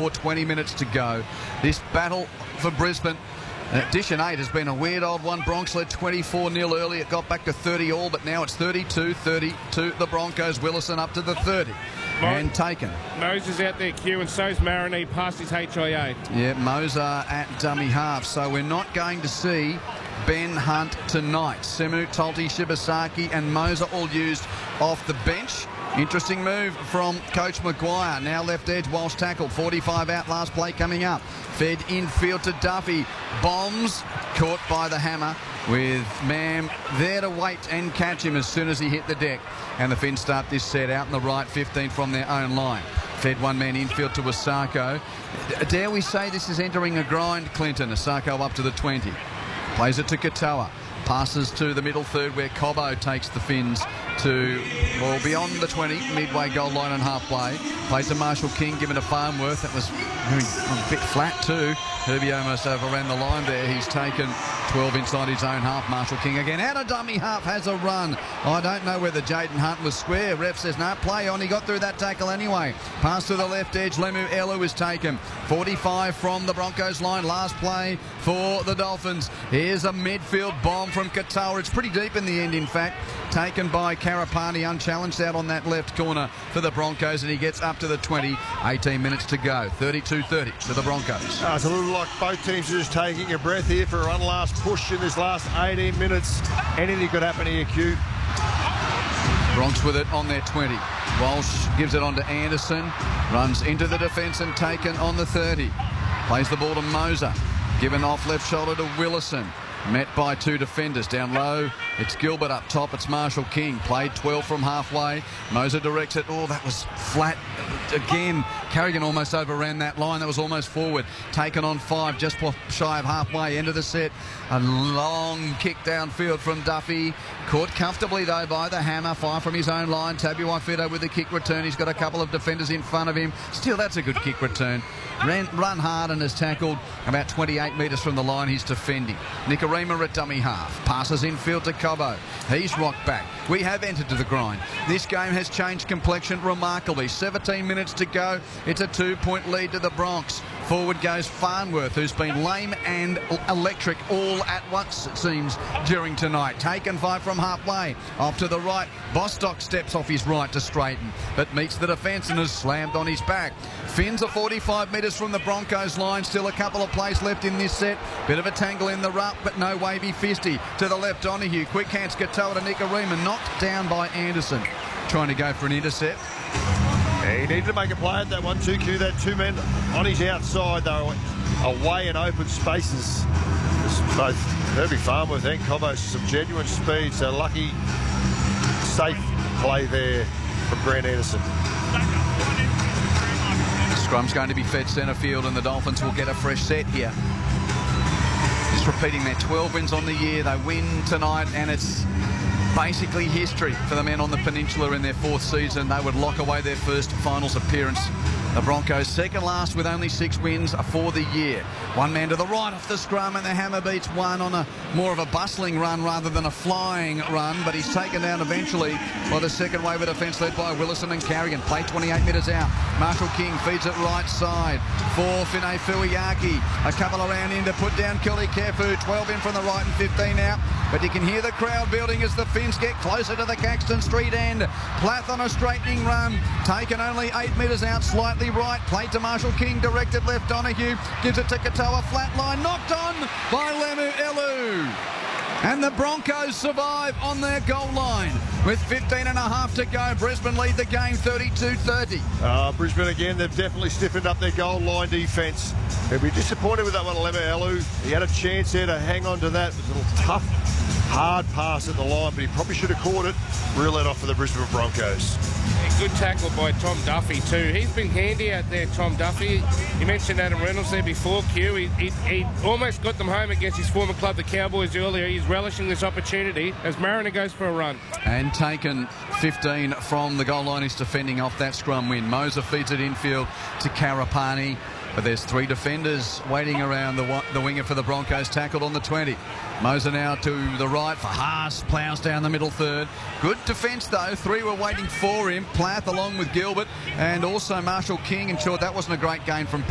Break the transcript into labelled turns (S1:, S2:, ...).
S1: before 20 minutes to go. This battle for Brisbane. Addition 8 has been a weird old one. Bronx led 24-0 early. It got back to 30 all, but now it's 32-32. The Broncos. Willison up to the 30. And taken.
S2: Moses out there, Q, and so's Marinee past his HIA.
S1: Yeah, Moser at dummy half. So we're not going to see Ben Hunt tonight. Semu, Tolti, Shibasaki and Moser all used off the bench. Interesting move from Coach Maguire. Now left edge, Walsh tackled. 45 out, last play coming up. Fed infield to Duffy. Bombs, caught by the hammer with Mam there to wait and catch him as soon as he hit the deck. And the Finns start this set out in the right, 15 from their own line. Fed one man infield to Asako. Dare we say this is entering a grind, Clinton? Asako up to the 20. Plays it to Katoa. Passes to the middle third where Cobbo takes the Finns to, well, beyond the 20, midway goal line and halfway. Plays to Marshall King, given to Farnworth. That was a bit flat too. Herbie almost overran the line there. He's taken 12 inside his own half. Marshall King again out of dummy half, has a run. I don't know whether Jaden Hunt was square. Ref says no, play on. He got through that tackle anyway. Pass to the left edge. Lemu Elu is taken. 45 from the Broncos line. Last play for the Dolphins. Here's a midfield bomb from Katoa. It's pretty deep in the end, in fact. Taken by Karapani, unchallenged out on that left corner for the Broncos, and he gets up to the 20. 18 minutes to go. 32-30 to the Broncos.
S3: It's a little like both teams are just taking a breath here for one last push in this last 18 minutes. Anything could happen here, Q.
S1: Bronx with it on their 20. Walsh gives it on to Anderson. Runs into the defence and taken on the 30. Plays the ball to Moser. Given off left shoulder to Willison. Met by two defenders. Down low, it's Gilbert. Up top, it's Marshall King. Played 12 from halfway. Moser directs it. Oh, that was flat. Again, Carrigan almost overran that line. That was almost forward. Taken on 5, just shy of halfway. End of the set. A long kick downfield from Duffy. Caught comfortably, though, by the hammer. 5 from his own line. Tabuai-Fidow with the kick return. He's got a couple of defenders in front of him. Still, that's a good kick return. Run hard and has tackled about 28 metres from the line. He's defending. Nikorima at dummy half. Passes infield to Cobbo. He's rocked back. We have entered to the grind. This game has changed complexion remarkably. 17 minutes to go. It's a 2-point lead to the Bronx. Forward goes Farnworth, who's been lame and electric all at once, it seems, during tonight. Taken 5 from halfway. Off to the right. Bostock steps off his right to straighten, but meets the defence and is slammed on his back. Finns are 45 metres from the Broncos line. Still a couple of plays left in this set. Bit of a tangle in the ruck, but no wavy fisty. To the left, Donahue. Quick hands Katoa to Nikorima. Knocked down by Anderson. Trying to go for an intercept.
S3: He needed to make a play at that 1-2-Q. That 2 men on his outside, though, away in open spaces. Both Herbie Farnworth and Cobbo some genuine speed, so lucky, safe play there from Grant Anderson.
S1: Scrum's going to be fed centre field, and the Dolphins will get a fresh set here. Just repeating their 12 wins on the year. They win tonight, and it's basically history for the men on the peninsula in their 4th season. They would lock away their first finals appearance. The Broncos second last with only 6 wins for the year. One man to the right off the scrum, and the hammer beats one on a more of a bustling run rather than a flying run, but he's taken down eventually by the second wave of defence led by Willison and Carrigan. Play 28 metres out. Marshall King feeds it right side for Finay Fuiaki. A couple around in to put down Kelly Kefu. 12 in from the right and 15 out. But you can hear the crowd building as the Finns get closer to the Caxton Street end. Plath on a straightening run. Taken only 8 metres out, slightly right. Played to Marshall King, directed left. Donahue gives it to Katoa, flat line. Knocked on by Lemu Elu. And the Broncos survive on their goal line with 15 and a half to go. Brisbane lead the game 32-30.
S3: Brisbane again, they've definitely stiffened up their goal line defence. They'll be disappointed with that one, Lemu Elu. He had a chance there to hang on to that. It was a little tough, hard pass at the line, but he probably should have caught it. Reel it off for the Brisbane Broncos.
S2: Good tackle by Tom Duffy too. He's been handy out there, Tom Duffy. You mentioned Adam Reynolds there before, Q. He almost got them home against his former club, the Cowboys, earlier. He's relishing this opportunity as Mariner goes for a run.
S1: And taken 15 from the goal line. He's defending off that scrum win. Moser feeds it infield to Karapani. But there's 3 defenders waiting around the winger for the Broncos, tackled on the 20. Moser now to the right for Haas, ploughs down the middle third. Good defence though, 3 were waiting for him. Plath along with Gilbert and also Marshall King. In short, that wasn't a great game from